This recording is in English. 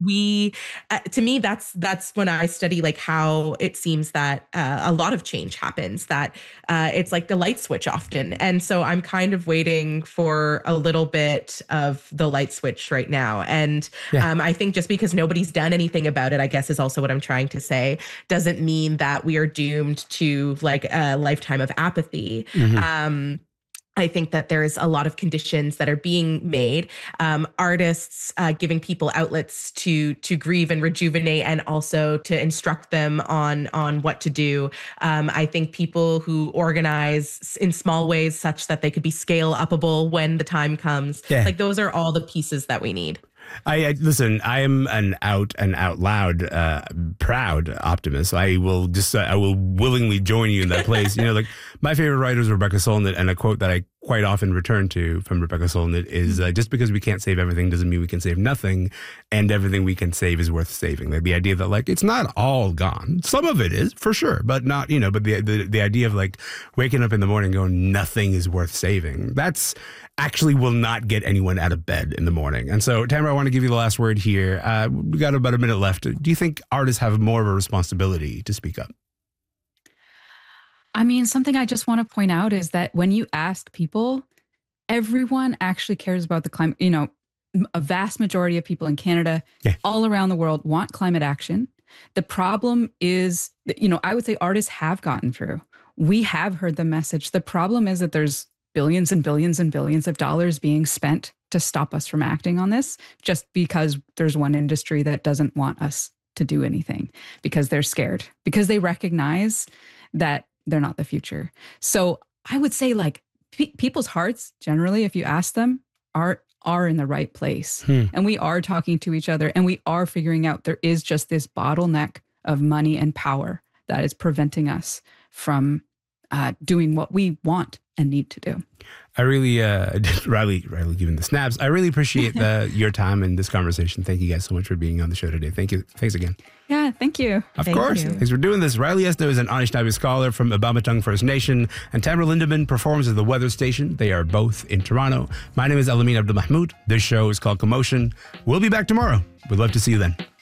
we, to me, that's when I study like how it seems that a lot of change happens, that it's like the light switch often. And so I'm kind of waiting for a little bit of the light switch right now. And I think just because nobody's done anything about it, I guess is also what I'm trying to say, doesn't mean that we are doomed to like a lifetime of apathy. I think that there's a lot of conditions that are being made. Artists giving people outlets to grieve and rejuvenate, and also to instruct them on what to do. I think people who organize in small ways such that they could be scale upable when the time comes. Like those are all the pieces that we need. I listen, I am an out and out loud, proud optimist. I will willingly join you in that place. You know, like my favorite writer is Rebecca Solnit, and a quote that I quite often return to from Rebecca Solnit is just because we can't save everything doesn't mean we can save nothing, and everything we can save is worth saving. Like the idea that like it's not all gone. Some of it is for sure, but not, you know, but the idea of like waking up in the morning going nothing is worth saving. That's actually will not get anyone out of bed in the morning. And so, Tamara, I want to give you the last word here. We got about a minute left. Do you think artists have more of a responsibility to speak up? I mean, something I just want to point out is that when you ask people, everyone actually cares about the climate. You know, a vast majority of people in Canada, all around the world, want climate action. The problem is, you know, I would say artists have gotten through. We have heard the message. The problem is that there's billions and billions and billions of dollars being spent to stop us from acting on this, just because there's one industry that doesn't want us to do anything because they're scared, because they recognize that they're not the future. So I would say like people's hearts generally, if you ask them, are in the right place. And we are talking to each other, and we are figuring out there is just this bottleneck of money and power that is preventing us from doing what we want and need to do. I really, Riley giving the snaps. I really appreciate your time in this conversation. Thank you guys so much for being on the show today. Thank you. Thanks again. Yeah, thank you. Of course. Thanks for doing this. Riley Esno is an Anishinaabe scholar from Abamatang First Nation, and Tamara Lindeman performs at the Weather Station. They are both in Toronto. My name is Elamin Abdul Mahmoud. This show is called Commotion. We'll be back tomorrow. We'd love to see you then.